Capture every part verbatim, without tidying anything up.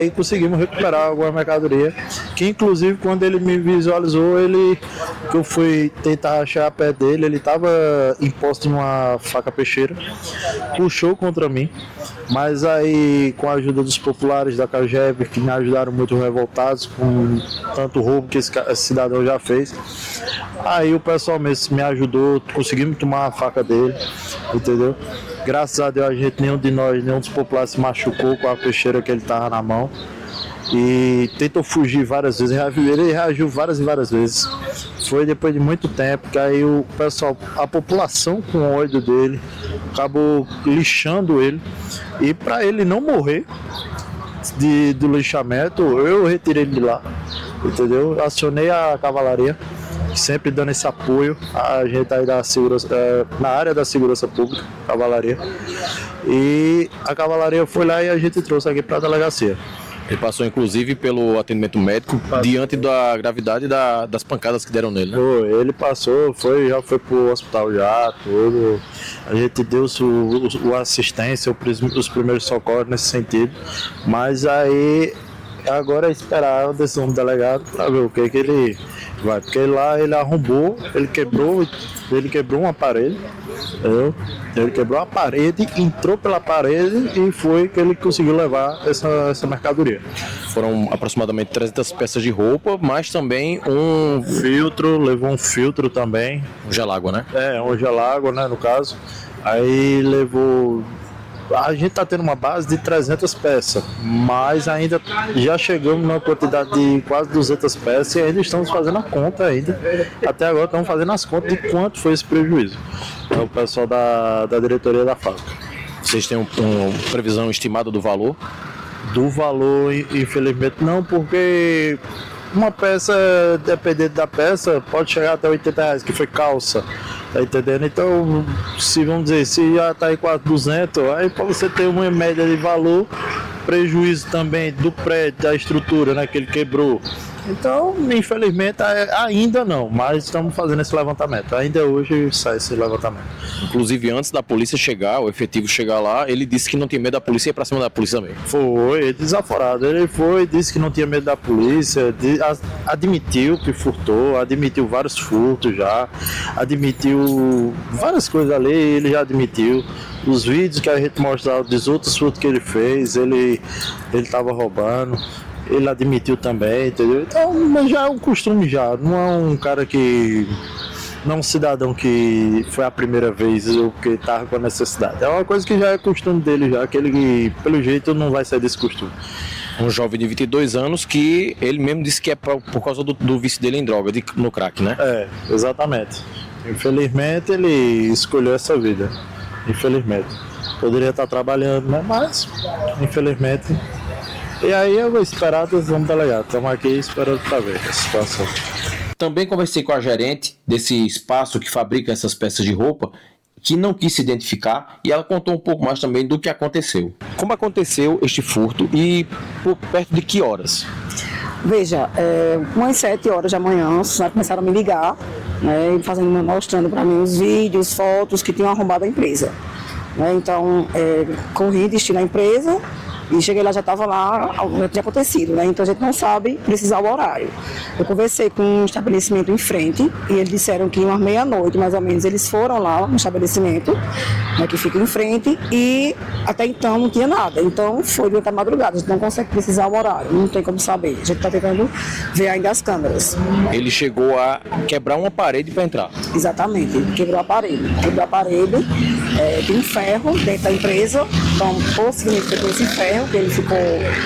E conseguimos recuperar alguma mercadoria, que inclusive quando ele me visualizou, ele que eu fui tentar achar a pé dele, ele estava imposto numa faca peixeira, puxou contra mim, mas aí com a ajuda dos populares da Cageb, que me ajudaram muito revoltados com tanto roubo que esse, esse cidadão já fez, aí o pessoal mesmo me ajudou, conseguimos tomar a faca dele, entendeu? Graças a Deus a gente, nenhum de nós, nenhum dos populares se machucou com a peixeira que ele estava na mão. E tentou fugir várias vezes, ele reagiu várias e várias vezes. Foi depois de muito tempo que aí o pessoal, a população com ódio dele, acabou lixando ele. E para ele não morrer de, do lixamento, eu retirei ele de lá, entendeu? Acionei a cavalaria, sempre dando esse apoio a gente aí da segurança, é, na área da segurança pública, cavalaria. E a cavalaria foi lá e a gente trouxe aqui para a delegacia. Ele passou inclusive pelo atendimento médico passou. Diante da gravidade da, das pancadas que deram nele, né? Foi, ele passou, foi, já foi pro hospital já, tudo. A gente deu o, o assistência, os primeiros socorros nesse sentido. Mas aí agora é esperar a decisão do delegado para ver o que que ele vai, porque lá ele arrombou, ele quebrou, ele quebrou uma parede, entendeu? Ele quebrou a parede, entrou pela parede e foi que ele conseguiu levar essa, essa mercadoria. Foram aproximadamente trezentas peças de roupa, mas também um filtro, levou um filtro também. Um gelágua, né? É, um gelágua, né, no caso. Aí levou... A gente está tendo uma base de trezentas peças, mas ainda já chegamos numa quantidade de quase duzentas peças e ainda estamos fazendo a conta ainda. Até agora estamos fazendo as contas de quanto foi esse prejuízo. É o pessoal da, da diretoria da fábrica. Vocês têm uma um, previsão estimada do valor? Do valor, infelizmente não, porque uma peça, dependendo da peça, pode chegar até oitenta reais, que foi calça. Tá entendendo? Então, se vamos dizer, se já tá aí quase duzentos, aí para você ter uma média de valor, prejuízo também do prédio, da estrutura, né, que ele quebrou. Então, infelizmente, ainda não, mas estamos fazendo esse levantamento. Ainda hoje sai esse levantamento. Inclusive, antes da polícia chegar, o efetivo chegar lá, ele disse que não tinha medo da polícia e ia pra cima da polícia também. Foi, ele desaforado. Ele foi, disse que não tinha medo da polícia, admitiu que furtou, admitiu vários furtos já, admitiu várias coisas ali, ele já admitiu. Os vídeos que a gente mostrava dos outros furtos que ele fez, ele ele estava roubando. Ele admitiu também, entendeu? Então, já é um costume já, não é um cara que... Não é um cidadão que foi a primeira vez ou que estava com a necessidade. É uma coisa que já é costume dele já, que ele, pelo jeito, não vai sair desse costume. Um jovem de vinte e dois anos que ele mesmo disse que é por, por causa do, do vício dele em droga, de, no crack, né? É, exatamente. Infelizmente, ele escolheu essa vida. Infelizmente. Poderia estar trabalhando, né? Mas, infelizmente... E aí eu vou esperar a decisão do delegado. Estamos aqui esperando para ver a situação. Também conversei com a gerente desse espaço que fabrica essas peças de roupa, que não quis se identificar, e ela contou um pouco mais também do que aconteceu. Como aconteceu este furto e por perto de que horas? Veja, é, umas sete horas da manhã, os funcionários começaram a me ligar, né, fazendo, mostrando para mim os vídeos, fotos que tinham arrombado a empresa. Né, então, é, corri, destino à empresa. E cheguei lá, já estava lá, já tinha acontecido, né? Então a gente não sabe precisar o horário. Eu conversei com um estabelecimento em frente e eles disseram que umas meia-noite, mais ou menos, eles foram lá no estabelecimento, né, que fica em frente, e até então não tinha nada. Então foi durante a madrugada, a gente não consegue precisar o horário, não tem como saber. A gente está tentando ver ainda as câmeras. Ele chegou a quebrar uma parede para entrar? Exatamente, ele quebrou a parede. Quebrou a parede, é, tem um ferro dentro da empresa, então possivelmente foi esse ferro que ele ficou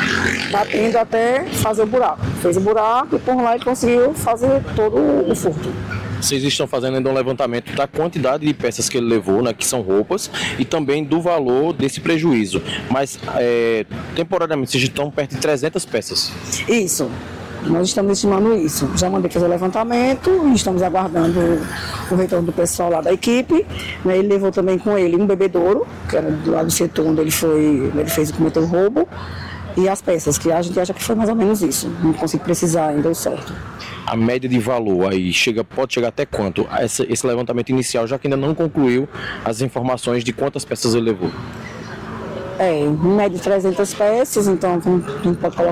batendo até fazer o buraco. Fez o buraco e por lá ele conseguiu fazer todo o furto. Vocês estão fazendo ainda um levantamento da quantidade de peças que ele levou, né, que são roupas, e também do valor desse prejuízo. Mas, é, temporariamente, vocês estão perto de trezentas peças. Isso. Nós estamos estimando isso. Já mandei fazer o levantamento e estamos aguardando o retorno do pessoal lá da equipe. Ele levou também com ele um bebedouro, que era do lado do setor onde ele, foi, ele fez o cometeu o roubo, e as peças, que a gente acha que foi mais ou menos isso. Não consigo precisar ainda o certo. A média de valor aí chega, pode chegar até quanto? Esse, esse levantamento inicial, já que ainda não concluiu as informações de quantas peças ele levou. É, em média de trezentas peças, então a gente pode colocar